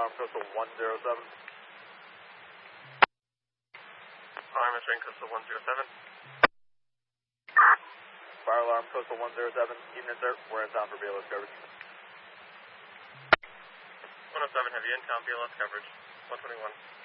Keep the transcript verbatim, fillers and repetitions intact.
alarm, Coastal one zero seven. Fire machine, Coastal one zero seven. Fire alarm, Coastal one zero seven. Evening, sir. We're in town for B L S coverage. one oh seven, have you in town B L S coverage? one twenty-one.